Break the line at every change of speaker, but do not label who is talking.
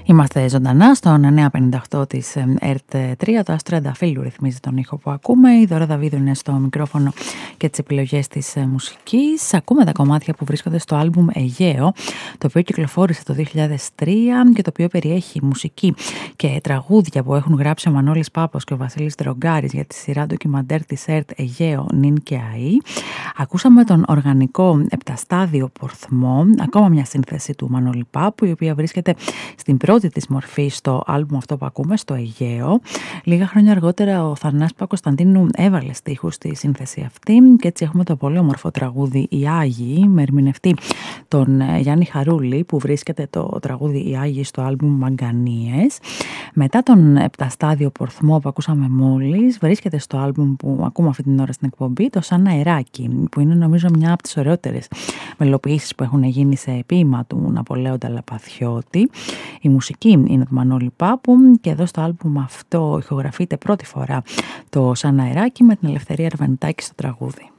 Είμαστε ζωντανά στον 958 της ΕΡΤ3. Το Άστρο Ενταφύλου ρυθμίζει τον ήχο που ακούμε. Η Δώρα Δαβίδου είναι στο μικρόφωνο και τις επιλογές της μουσικής. Ακούμε τα κομμάτια που βρίσκονται στο άλμπουμ Αιγαίο, το οποίο κυκλοφόρησε το 2003 και το οποίο περιέχει μουσική και τραγούδια που έχουν γράψει ο Μανώλης Πάπος και ο Βασίλης Δρογκάρης για τη σειρά ντοκιμαντέρ της ΕΡΤ Αιγαίο, Νιν και Αΐ. Ακούσαμε τον οργανικό επταστάδιο Πορθμό, ακόμα μια σύνθεση του Μανώλη Πάπου, η οποία βρίσκεται στην πρώτη της μορφή στο άλμπουμ αυτό που ακούμε, στο Αιγαίο. Λίγα χρόνια αργότερα ο Θανάσης Παπακοσταντίνου έβαλε στίχους στη σύνθεση αυτή και έτσι έχουμε το πολύ όμορφο τραγούδι «Οι Άγιοι» με ερμηνευτή τον Γιάννη Χαρούλη, που βρίσκεται το τραγούδι «Οι Άγιοι» στο άλμπουμ Μαγκανίες. Μετά τον επταστάδιο Πορθμό που ακούσαμε μόλις, βρίσκεται στο άλμπουμ που ακούμε αυτή την ώρα στην εκπομπή το «Σαν αεράκι», που είναι νομίζω μια από τις ωραιότερες μελοποιήσεις που έχουν γίνει σε ποίημα του Ναπολέοντα Λαπαθιώτη. Η μουσική είναι του Μανώλη Πάπου και εδώ στο άλμπουμ αυτό ηχογραφείται πρώτη φορά το «Σαν αεράκι» με την Ελευθερία Αρβανιτάκη στο τραγούδι.